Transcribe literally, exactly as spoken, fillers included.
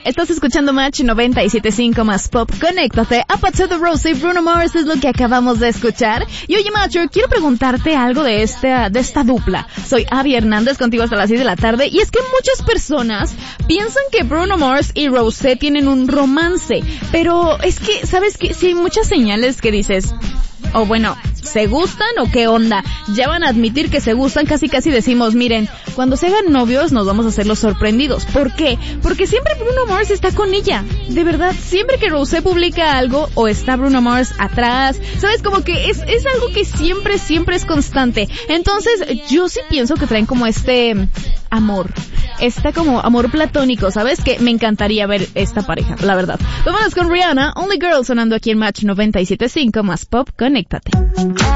Estás escuchando Match noventa y siete punto cinco más Pop. Conéctate. Up to the Rose y Bruno Mars es lo que acabamos de escuchar. Y oye, Macho, quiero preguntarte algo de esta, de esta dupla. Soy Abby Hernández, contigo hasta las seis de la tarde. Y es que muchas personas piensan que Bruno Mars y Rosé tienen un romance. Pero es que, ¿sabes qué? Sí hay muchas señales que dices, o bueno, ¿se gustan o qué onda? Ya van a admitir que se gustan, casi casi decimos, miren, cuando se hagan novios nos vamos a hacer los sorprendidos. ¿Por qué? Porque siempre Bruno Mars está con ella. De verdad, siempre que Rosé publica algo, o está Bruno Mars atrás, ¿sabes? Como que es, es algo que siempre, siempre es constante. Entonces, yo sí pienso que traen como este amor. Está como amor platónico, ¿sabes? Que me encantaría ver esta pareja, la verdad. Vámonos con Rihanna, Only Girl, sonando aquí en Match noventa y siete punto cinco más Pop. Conéctate.